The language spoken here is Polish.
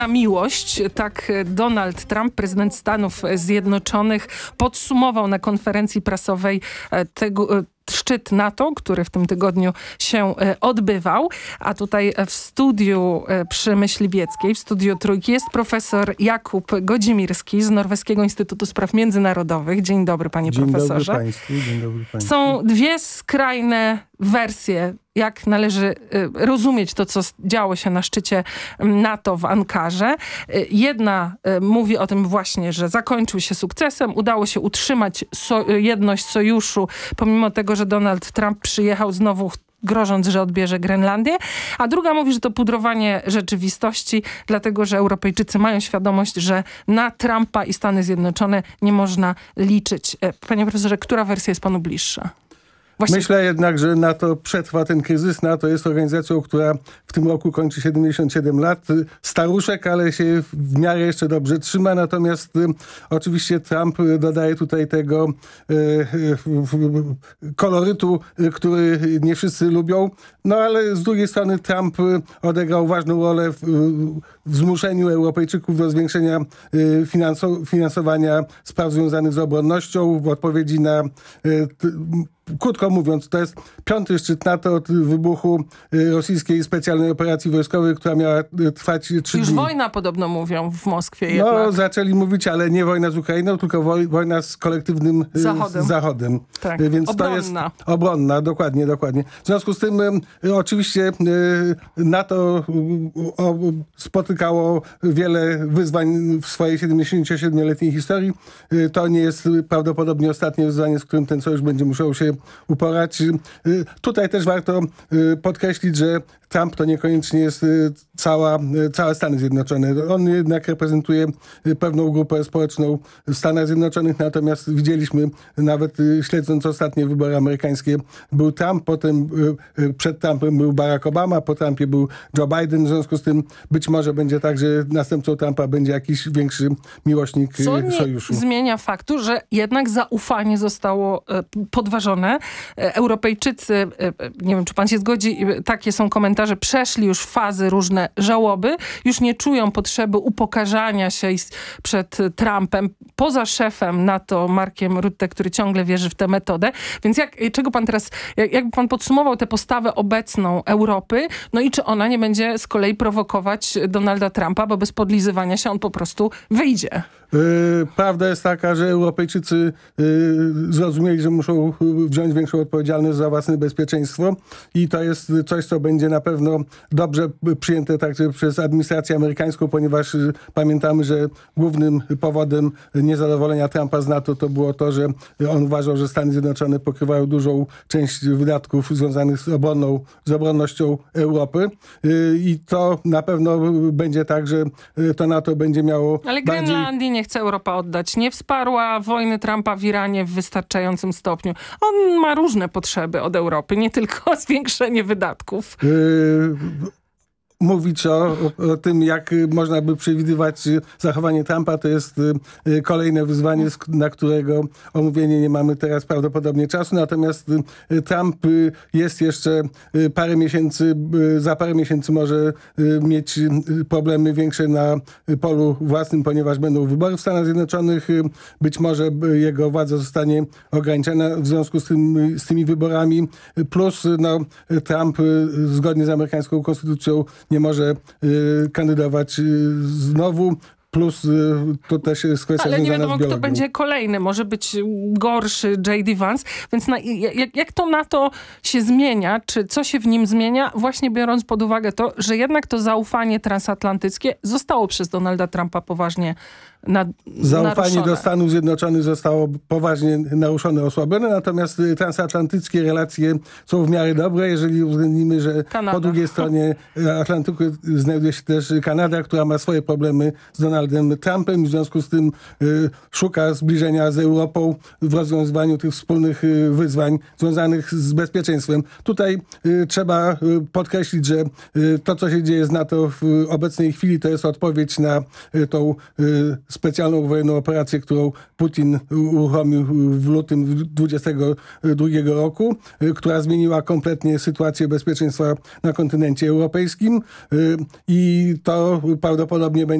miłość, tak Donald Trump, prezydent Stanów Zjednoczonych, podsumował na konferencji prasowej szczyt NATO, który w tym tygodniu się odbywał. A tutaj w studiu przy Myśliwieckiej, w studiu Trójki jest profesor Jakub Godzimirski z Norweskiego Instytutu Spraw Międzynarodowych. Dzień dobry, panie profesorze. Dzień dobry państwu. Dzień dobry państwu. Są dwie skrajne wersje, jak należy rozumieć to, co działo się na szczycie NATO w Ankarze. Jedna mówi o tym właśnie, że zakończył się sukcesem, udało się utrzymać jedność sojuszu, pomimo tego, że Donald Trump przyjechał znowu grożąc, że odbierze Grenlandię, a druga mówi, że to pudrowanie rzeczywistości, dlatego, że Europejczycy mają świadomość, że na Trumpa i Stany Zjednoczone nie można liczyć. Panie profesorze, która wersja jest panu bliższa? Myślę jednak, że NATO przetrwa ten kryzys. NATO jest organizacją, która w tym roku kończy 77 lat. Staruszek, ale się w miarę jeszcze dobrze trzyma. Natomiast oczywiście Trump dodaje tutaj tego kolorytu, który nie wszyscy lubią. No ale z drugiej strony Trump odegrał ważną rolę w zmuszeniu Europejczyków do zwiększenia finansowania spraw związanych z obronnością w odpowiedzi na krótko mówiąc, to jest 5. szczyt NATO od wybuchu rosyjskiej specjalnej operacji wojskowej, która miała trwać 3 dni. Już wojna podobno mówią w Moskwie jednak. No, zaczęli mówić, ale nie wojna z Ukrainą, tylko wojna z kolektywnym Zachodem. Tak. Więc obronna. To jest obronna, dokładnie. W związku z tym oczywiście NATO spotykało wiele wyzwań w swojej 77-letniej historii. To nie jest prawdopodobnie ostatnie wyzwanie, z którym ten sojusz będzie musiał się uporać. Tutaj też warto podkreślić, że Trump to niekoniecznie jest całe Stany Zjednoczone. On jednak reprezentuje pewną grupę społeczną w Stanach Zjednoczonych, natomiast widzieliśmy nawet śledząc ostatnie wybory amerykańskie, był Trump, potem przed Trumpem był Barack Obama, po Trumpie był Joe Biden. W związku z tym być może będzie tak, że następcą Trumpa będzie jakiś większy miłośnik sojuszu. Co nie zmienia faktu, że jednak zaufanie zostało podważone. Europejczycy, nie wiem, czy pan się zgodzi, takie są komentarze, przeszli już fazy różne żałoby, już nie czują potrzeby upokarzania się przed Trumpem, poza szefem NATO Markiem Rutte, który ciągle wierzy w tę metodę. Więc jakby pan podsumował tę postawę obecną Europy, no i czy ona nie będzie z kolei prowokować Donalda Trumpa, bo bez podlizywania się on po prostu wyjdzie? Prawda jest taka, że Europejczycy zrozumieli, że muszą wziąć większą odpowiedzialność za własne bezpieczeństwo i to jest coś, co będzie na pewno dobrze przyjęte także przez administrację amerykańską, ponieważ pamiętamy, że głównym powodem niezadowolenia Trumpa z NATO to było to, że on uważał, że Stany Zjednoczone pokrywają dużą część wydatków związanych z obronnością Europy i to na pewno będzie tak, że to NATO będzie miało Ale Grenlandii nie chce Europa oddać. Nie wsparła wojny Trumpa w Iranie w wystarczającym stopniu. On ma różne potrzeby od Europy, nie tylko zwiększenie wydatków. Mówić o tym, jak można by przewidywać zachowanie Trumpa, to jest kolejne wyzwanie, na którego omówienie nie mamy teraz prawdopodobnie czasu. Natomiast Trump jest jeszcze za parę miesięcy może mieć problemy większe na polu własnym, ponieważ będą wybory w Stanach Zjednoczonych. Być może jego władza zostanie ograniczona w związku z tymi wyborami. Plus Trump zgodnie z amerykańską konstytucją nie może kandydować znowu. Plus to też jest kwestia związana z biologią. Ale nie wiadomo, kto będzie kolejny. Może być gorszy J.D. Vance. Więc jak to NATO się zmienia, czy co się w nim zmienia, właśnie biorąc pod uwagę to, że jednak to zaufanie transatlantyckie zostało przez Donalda Trumpa poważnie Zaufanie naruszone. do Stanów Zjednoczonych zostało poważnie naruszone, osłabione, natomiast transatlantyckie relacje są w miarę dobre, jeżeli uwzględnimy, że po drugiej stronie Atlantyku znajduje się też Kanada, która ma swoje problemy z Donaldem Donaldem Trumpem. W związku z tym szuka zbliżenia z Europą w rozwiązywaniu tych wspólnych wyzwań związanych z bezpieczeństwem. Tutaj trzeba podkreślić, że to, co się dzieje z NATO w obecnej chwili, to jest odpowiedź na tą specjalną wojenną operację, którą Putin uruchomił w lutym 2022 roku, która zmieniła kompletnie sytuację bezpieczeństwa na kontynencie europejskim i to prawdopodobnie będzie